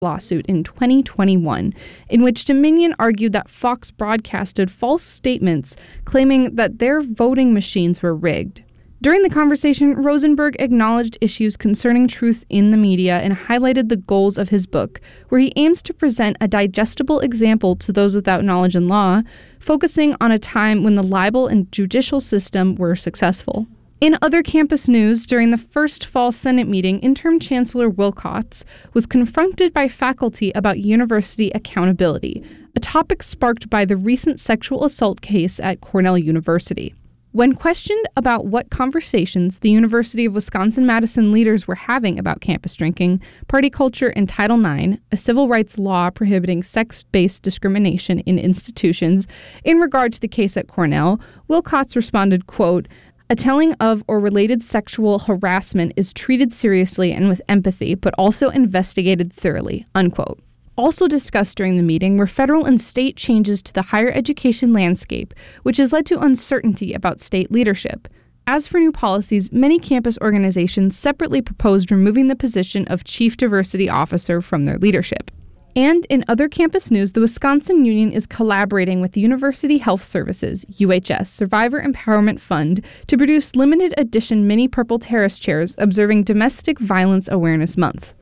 lawsuit in 2021, in which Dominion argued that Fox broadcasted false statements claiming that their voting machines were rigged. During the conversation, Rosenberg acknowledged issues concerning truth in the media and highlighted the goals of his book, where he aims to present a digestible example to those without knowledge in law, focusing on a time when the libel and judicial system were successful. In other campus news, during the first fall Senate meeting, Interim Chancellor Wilcox was confronted by faculty about university accountability, a topic sparked by the recent sexual assault case at Cornell University. When questioned about what conversations the University of Wisconsin-Madison leaders were having about campus drinking, party culture, and Title IX, a civil rights law prohibiting sex-based discrimination in institutions, in regard to the case at Cornell, Wilcox responded, quote, "A telling of or related sexual harassment is treated seriously and with empathy, but also investigated thoroughly," unquote. Also discussed during the meeting were federal and state changes to the higher education landscape, which has led to uncertainty about state leadership. As for new policies, many campus organizations separately proposed removing the position of Chief Diversity Officer from their leadership. And in other campus news, the Wisconsin Union is collaborating with the University Health Services, UHS, Survivor Empowerment Fund to produce limited edition mini Purple Terrace chairs observing Domestic Violence Awareness Month.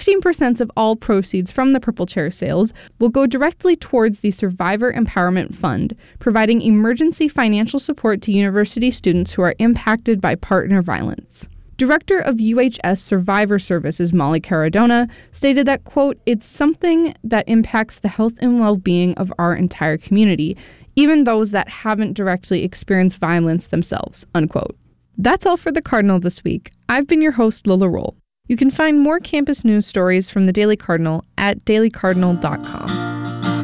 15% of all proceeds from the Purple Chair sales will go directly towards the Survivor Empowerment Fund, providing emergency financial support to university students who are impacted by partner violence. Director of UHS Survivor Services, Molly Caradona, stated that, quote, "It's something that impacts the health and well-being of our entire community, even those that haven't directly experienced violence themselves," unquote. That's all for The Cardinal this week. I've been your host, Lola Roll. You can find more campus news stories from the Daily Cardinal at dailycardinal.com.